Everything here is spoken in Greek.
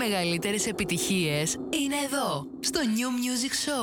μεγαλύτερες επιτυχίες είναι εδώ, στο New Music Show.